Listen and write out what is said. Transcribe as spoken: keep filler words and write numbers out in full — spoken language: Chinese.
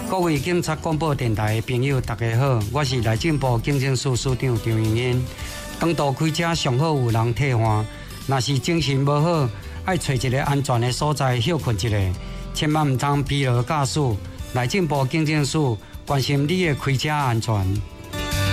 各位警察广播电台的朋友，大家好，我是内政部警政署署长张永英。长途开车上好有人替换，若是精神无好，爱找一个安全的所在休困一下，千万唔通疲劳驾驶。内政部警政署关心你的开车安全。